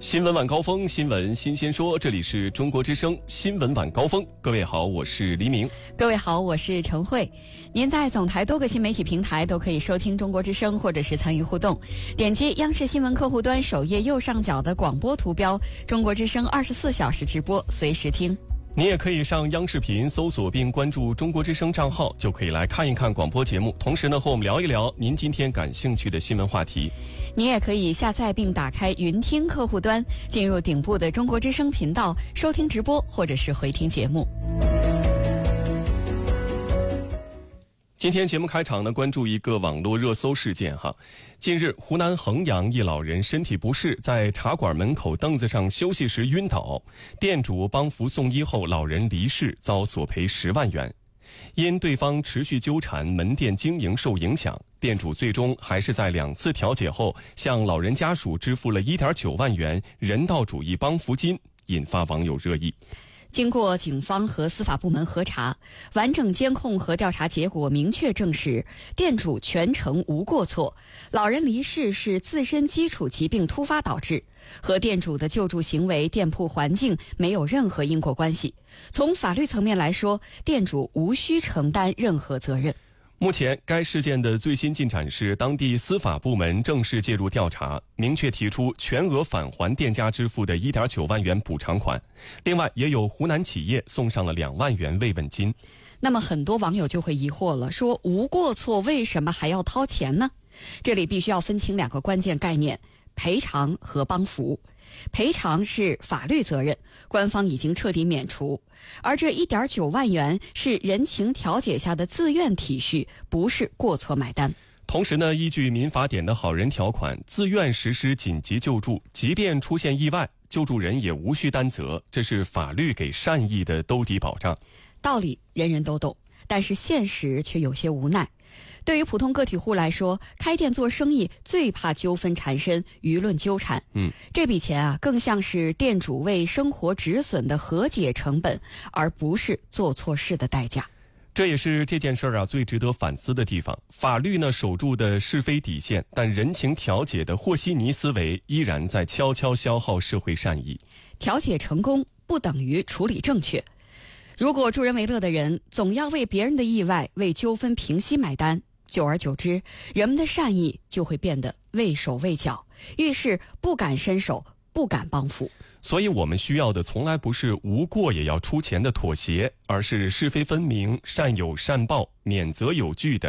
新闻晚高峰，新闻新鲜说，这里是中国之声新闻晚高峰。各位好，我是黎明。 各位好，我是陈慧。您在总台多个新媒体平台都可以收听中国之声，或者是参与互动。点击央视新闻客户端首页右上角的广播图标，中国之声24小时直播，随时听。 你也可以上央视频搜索并关注中国之声账号，就可以来看一看广播节目，同时呢和我们聊一聊您今天感兴趣的新闻话题。 你也可以下载并打开云听客户端，进入顶部的中国之声频道，收听直播或者是回听节目。 今天节目开场呢，关注一个网络热搜事件哈。近日，湖南衡阳一老人身体不适，在茶馆门口凳子上休息时晕倒，店主帮扶送医后，老人离世，遭索赔10万元。因对方持续纠缠，门店经营受影响，店主最终还是在2次调解后，向老人家属支付了1.9万元人道主义帮扶金，引发网友热议。 经过警方和司法部门核查，完整监控和调查结果明确证实，店主全程无过错，老人离世是自身基础疾病突发导致，和店主的救助行为、店铺环境没有任何因果关系。从法律层面来说，店主无需承担任何责任。 目前该事件的最新进展是，当地司法部门正式介入调查，明确提出全额返还店家支付的1.9万元补偿款。另外，也有湖南企业送上了2万元慰问金。 那么很多网友就会疑惑了，说无过错为什么还要掏钱呢？这里必须要分清2个关键概念：赔偿和帮扶。赔偿是法律责任，官方已经彻底免除，而这1.9万元是人情调解下的自愿体恤，不是过错买单。 同时呢，依据民法典的好人条款，自愿实施紧急救助，即便出现意外，救助人也无需担责，这是法律给善意的兜底保障。 道理人人都懂，但是现实却有些无奈。对于普通个体户来说，开店做生意最怕纠纷缠身、舆论纠缠。这笔钱更像是店主为生活止损的和解成本，而不是做错事的代价。 这也是这件事最值得反思的地方。法律呢守住的是非底线，但人情调解的和稀泥思维依然在悄悄消耗社会善意。 调解成功不等于处理正确。如果助人为乐的人总要为别人的意外、为纠纷平息买单，久而久之，人们的善意就会变得畏手畏脚，遇事不敢伸手，不敢帮扶。 所以我们需要的从来不是无过也要出钱的妥协，而是是非分明、善有善报、免责有据的